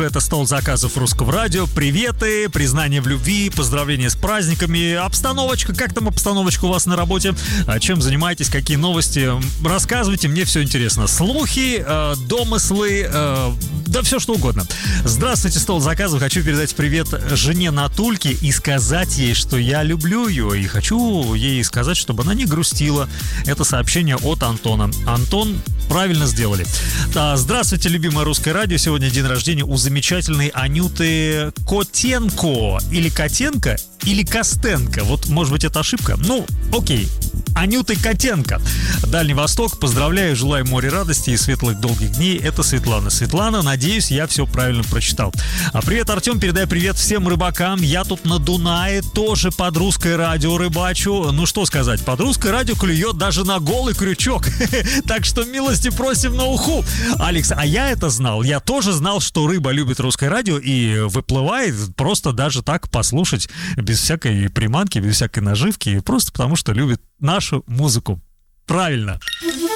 же, это стол заказов русского радио. Приветы, признание в любви, поздравления с праздниками, обстановочка. Как там обстановочка у вас на работе? Чем занимаетесь, какие новости? Рассказывайте, мне все интересно. Слухи, домыслы, да все что угодно. Здравствуйте, стол заказов. Хочу передать привет жене Натульке и сказать ей, что я люблю ее. И хочу ей сказать, чтобы она не грустила. Это сообщение от Антона. Антон, правильно сделали. Здравствуйте, любимое русское радио. Сегодня день рождения у замечательной Анюты Котенко. Или Котенко, или Костенко. Вот, может быть, это ошибка. Ну, окей. Анюты Котенко. Дальний Восток. Поздравляю, желаю море радости и светлых долгих дней. Это Светлана. Светлана, надеюсь, я все правильно прочитал. Привет, Артем, передай привет всем рыбакам. Я тут на Дунае тоже под русское радио рыбачу. Ну что сказать, под русское радио клюет даже на голый крючок. Так что милости просим на уху. Алекс, а я это знал. Я тоже знал, что рыба любит русское радио и выплывает просто даже так послушать без всякой приманки, без всякой наживки. Просто потому, что любит нашу музыку. Правильно.